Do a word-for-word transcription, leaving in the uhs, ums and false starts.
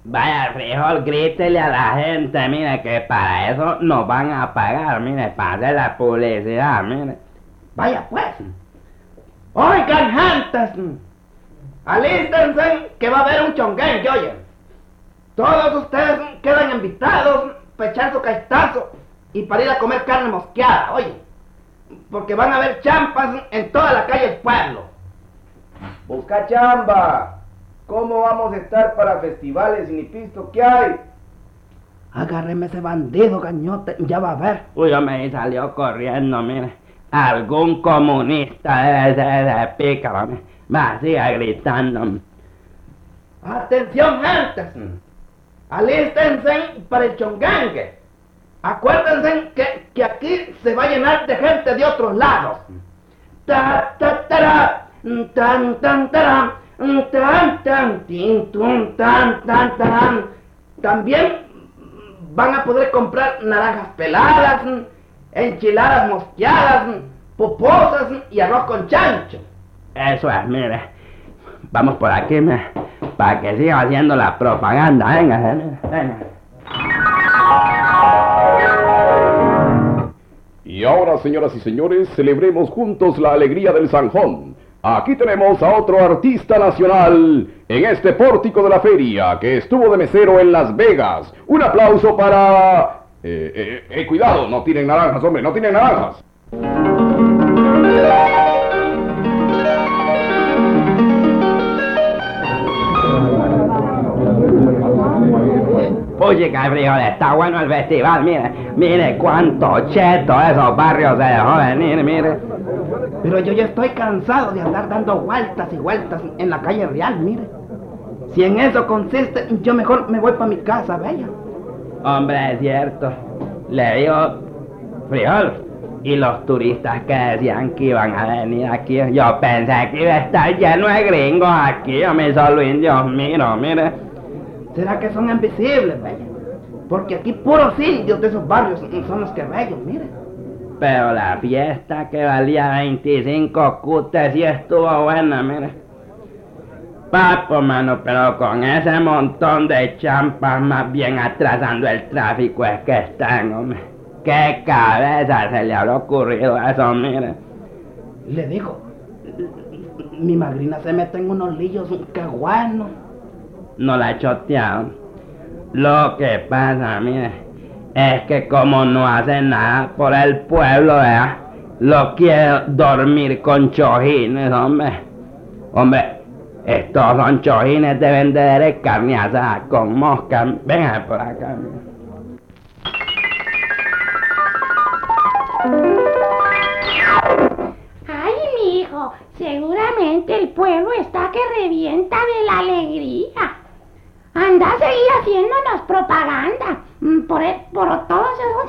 Vaya, frijol, grítele a la gente, mire, que para eso nos van a pagar, mire, para hacer la publicidad, mire. Vaya pues. Oigan, gentes, alístense que va a haber un chonguengue, oye. Todos ustedes quedan invitados para echar su caestazo y para ir a comer carne mosqueada, oye. Porque van a haber champas en toda la calle del pueblo. Busca chamba. ¿Cómo vamos a estar para festivales y ni pisto que hay? Agárreme ese bandido, gañote, ya va a ver. Uy, hombre, y salió corriendo, mire. Algún comunista debe ser de pícaro, mire. Va, siga gritando. Atención, gentes. Alístense para el chongangue. Acuérdense que, que aquí se va a llenar de gente de otros lados. Ta ta ta tan tan taran, tan tan tin tun tan tan tan. También van a poder comprar naranjas peladas, enchiladas mosqueadas, puposas y arroz con chancho. Eso es, mire. Vamos por aquí, mire, para que siga haciendo la propaganda. Venga, venga, venga. Y ahora, señoras y señores, celebremos juntos la alegría del Sanjón. Aquí tenemos a otro artista nacional en este pórtico de la feria que estuvo de mesero en Las Vegas. Un aplauso para... Eh, eh, eh, cuidado, no tienen naranjas, hombre, no tienen naranjas. Oye, frijol, está bueno el festival, mire, mire cuánto cheto esos barrios se dejó venir, mire. Pero yo ya estoy cansado de andar dando vueltas y vueltas en la calle real, mire. Si en eso consiste, yo mejor me voy para mi casa, vaya. Hombre, es cierto. Le digo, frijol, y los turistas que decían que iban a venir aquí, yo pensé que iba a estar lleno de gringos aquí, yo me solo indios, miro, mire. ¿Será que son invisibles, vaya? Porque aquí puros indios de esos barrios son los que bellos, mire. Pero la fiesta que valía veinticinco cutes sí estuvo buena, mire. Papo, mano, pero con ese montón de champas más bien atrasando el tráfico es que están, hombre. ¿Qué cabeza se le habrá ocurrido eso, mire? Le digo, mi madrina se mete en unos lillos, qué bueno. No la he choteado. Lo que pasa, mire, es que como no hace nada por el pueblo, ¿verdad? Lo quiero dormir con chojines, hombre. Hombre, estos son chojines de vender carne asada con mosca. Venga por acá, mire. Ay, mi hijo, seguramente el pueblo está que revienta de la alegría. Anda a seguir haciéndonos propaganda por, por todos esos